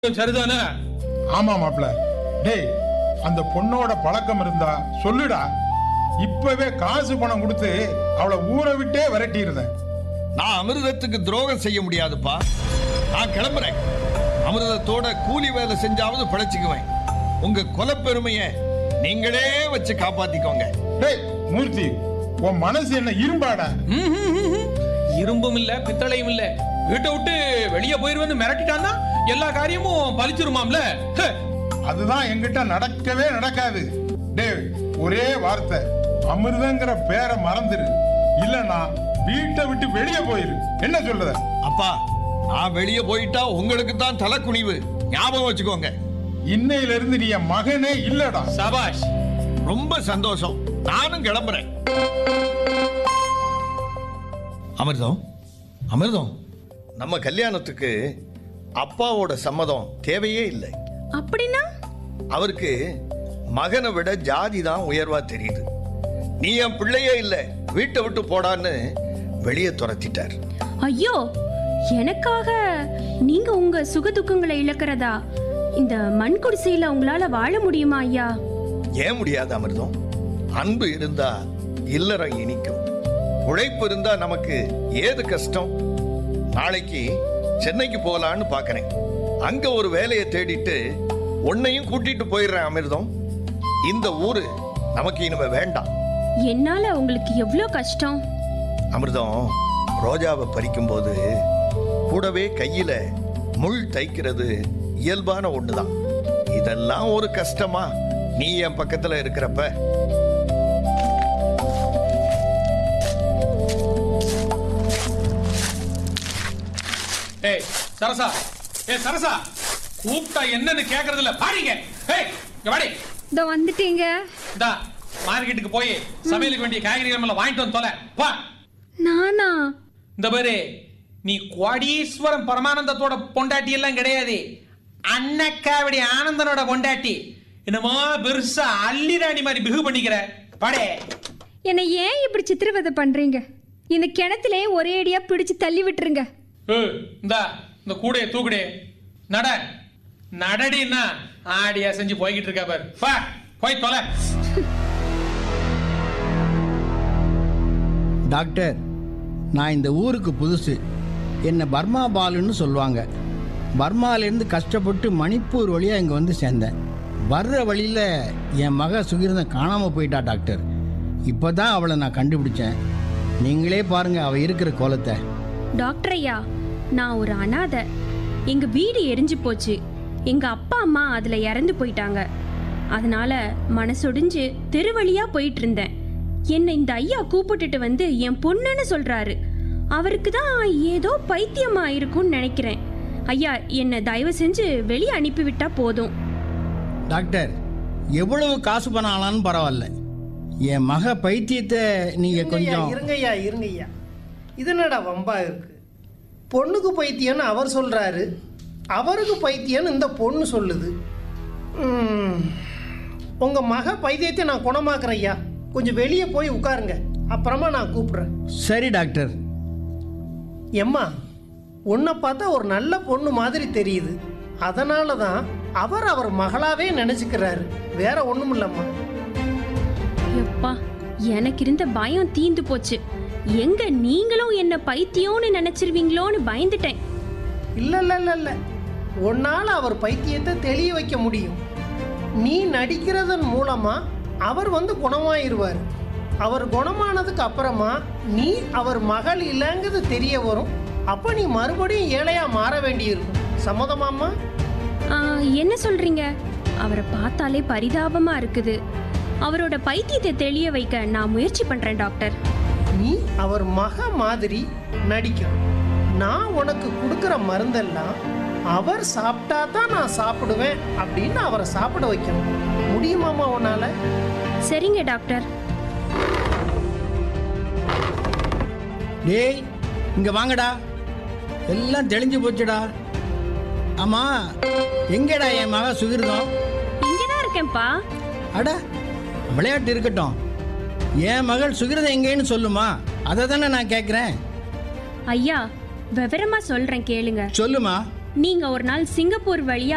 சரிதானே? ஆமா மாப்ள. டேய், அந்த பொண்ணோட பழக்கம் இருந்தா சொல்லுடா. இப்பவே காசு பணம் கொடுத்து அவளை ஊரை விட்டே விரட்டியிருந்தேன். நான் அமிர்தத்துக்கு துரோகம் செய்ய முடியாதுப்பா. நான் கிளம்புறேன். அமிர்தத்தோட கூலி வேலை செஞ்சாவது பிழைச்சுக்குவேன். உங்க கொலைப்பெருமையை நீங்களே வச்சு காப்பாத்திக்கோங்க. டேய் மூர்த்தி, உன் மனசு என்ன இரும்பாடா? இரும்பும் இல்ல பித்தளையும் இல்ல. வீட்டை விட்டு வெளியே போயிருவேன்னு மிரட்டிட்டான்னா எல்லா காரியமும் பலிச்சிருமாம்ல. அதுதான் என்கிட்ட நடக்கவே நடக்காது. டேய், ஒரே வார்த்தை, அமிர்தங்கிற பேரை மறந்துரு. இல்லனா வீட்டை விட்டு வெளியே போயிரு. என்ன சொல்றத? அப்பா, நான் வெளியே போயிட்டா உங்களுக்கு தான் தலை குனிவு. ஞாபகம் வச்சுக்கோங்க. இன்னையில இருந்து நீ என் மகனே இல்லடா. சபாஷ். ரொம்ப சந்தோஷம். நானும் கிளம்புறேன். அமிர்தம், அமிர்தம், நம்ம கல்யாணத்துக்கு அப்பாவோட சம்மதம் தேவையே இல்லை. அப்படின்னா அவருக்கு மகனை விட ஜாதி தான் உயர்வா தெரியுது. நீ என் பிள்ளையே இல்ல, வீட்டை விட்டு போடான்னு வெளியே துரத்திட்டார். ஐயோ, எனக்காக நீங்க உங்க சுக துக்கங்களை இழக்கிறதா? இந்த மண் குடிசையில உங்களால வாழ முடியுமா ஐயா? ஏன் முடியாது அமிர்தம்? அன்பு இருந்தா இல்லறம் இனிக்கும். உழைப்பு இருந்தா நமக்கு ஏது கஷ்டம்? நாளைக்கு சென்னைக்கு போகலான்னு பாக்கிறேன். அங்க ஒரு வேலையை தேடிட்டு உன்னையும் கூட்டிட்டு போயிடுறேன் அமிர்தம். இந்த ஊரு நமக்கு இனிமே வேண்டாம். என்னால உங்களுக்கு எவ்வளோ கஷ்டம். அமிர்தம், ரோஜாவை பறிக்கும் போது கூடவே கையில முள் தைக்கிறது இயல்பான ஒண்ணுதான். இதெல்லாம் ஒரு கஷ்டமா நீ என் பக்கத்துல இருக்கிறப்ப? ஏய் சரசா, ஏய் சரசா, கூப்பிட்டா என்னன்னு கேக்குறது இல்ல. பாருங்க. ஏய் இங்க வாடி. இதோ வந்துட்டீங்க. இந்தா மார்க்கெட்டுக்கு போய் சமையலுக்கு வேண்டிய காய்கறிகள் எல்லாம் வாங்கிட்டு வந்து தொலை. வா. நானா? இந்த பாரு, நீ கோடீஸ்வரம் பரமானந்தத்தோட பொண்டாட்டி எல்லாம் கிடையாது. அன்னக்காவடி ஆனந்தனோட பொண்டாட்டி. என்னமோ பெருசா அள்ளிராணி மாதிரி பிகு பண்ணிக்கிற. படே. என்னை ஏன் இப்படி சித்திரவதை பண்றீங்க? இந்த கிணத்திலே ஒரே அடியா பிடிச்சு தள்ளி விட்டுருங்க. இந்த கூடைய தூக்குடே. நட நடடின்னா ஆடியா செஞ்சு போய்கிட்டு இருக்கா பாரு. பா போய் தொலை. டாக்டர், நான் இந்த ஊருக்கு புதுசு. என்னை பர்மா பாலுன்னு சொல்லுவாங்க. பர்மாலேருந்து கஷ்டப்பட்டு மணிப்பூர் வழியாக இங்கே வந்து சேர்ந்தேன். வர்ற வழியில் என் மக சுகிர்தன் காணாமல் போயிட்டா டாக்டர். இப்போ தான் அவளை நான் கண்டுபிடிச்சேன். நீங்களே பாருங்கள் அவள் இருக்கிற கோலத்தை. டாக்டர் ஐயா, நான் ஒரு அனாதை. எங்க வீடு எரிஞ்சு போச்சு. எங்க அப்பா அம்மா அதுல இறந்து போயிட்டாங்க. அதனால மனசொடிஞ்சு தெருவழியா போயிட்டு இருந்தேன். என்னை இந்த ஐயா கூப்பிட்டுட்டு வந்து என் பொண்ணுன்னு சொல்றாரு. அவருக்கு தான் ஏதோ பைத்தியமா இருக்கும்னு நினைக்கிறேன். ஐயா, என்னை தயவு செஞ்சு வெளியே அனுப்பிவிட்டா போதும். டாக்டர், எவ்வளவு காசு பணம் ஆனாலும் பரவாயில்ல. என் மக பைத்தியத்தை நீங்கள் கொஞ்சம் இருங்கய்யா. இது என்னடா வம்பா இருக்கு? பொண்ணுக்கு பைத்தியம்னு அவர் சொல்றாரு, அவருக்கு பைத்தியம்னு இந்த பொண்ணு சொல்லுது. உங்க மக பைத்தியத்தை நான் குணமாக்குறேன் ஐயா. கொஞ்சம் வெளியே போய் உட்காருங்க, அப்புறமா நான் கூப்பிடுறேன். சரி டாக்டர். எம்மா, உன்னை பார்த்தா ஒரு நல்ல பொண்ணு மாதிரி தெரியுது. அதனால தான் அவர் மகளாவே நினைச்சுக்கிறாரு. வேற ஒண்ணும் இல்லம்மா. எப்பா, எனக்கு இருந்த பயம் தீந்து போச்சு. எங்க நீங்களும் என்ன பைத்தியம்னு நினைச்சிருவீங்களோன்னு பயந்துட்டேன். இல்ல, உன்னால அவர் பைத்தியத்தை தெளிய வைக்க முடியும். நீ நடிக்கிறதன் மூலமா அவர் வந்து குணமாயிருவார். அவர் குணமானதுக்கு அப்புறமா நீ அவர் மகள் இல்லைங்கிறது தெரிய வரும். அப்ப நீ மறுபடியும் ஏழையா மாற வேண்டியிருக்கும். சம்மதமாம்மா? என்ன சொல்றீங்க? அவரை பார்த்தாலே பரிதாபமா இருக்குது. அவரோட பைத்தியத்தை தெளிய வைக்க நான் முயற்சி பண்றேன் டாக்டர். நீ அவர் மக மாதிரி நடிக்கணும். நான் உனக்கு கொடுக்குற மருந்தெல்லாம் அவர் சாப்பிட்டா தான் நான் சாப்பிடுவேன் அப்படின்னு அவரை சாப்பிட வைக்கணும். முடியுமாமா உன்னால? சரிங்க டாக்டர். டேய், இங்கே வாங்கடா. எல்லாம் தெளிஞ்சு போச்சுடா. ஆமா, எங்கடா என் மக சுகிர்தம்? இங்கதான் இருக்கேன்ப்பா. அட, விளையாட்டு இருக்கட்டும். என் மகள் சுகிர்தம் எங்கேன்னு சொல்லுமா? அதை தானே நான் கேட்குறேன். ஐயா, விவரமா சொல்றேன் கேளுங்க. சொல்லுமா. நீங்க ஒரு நாள் சிங்கப்பூர் வழியா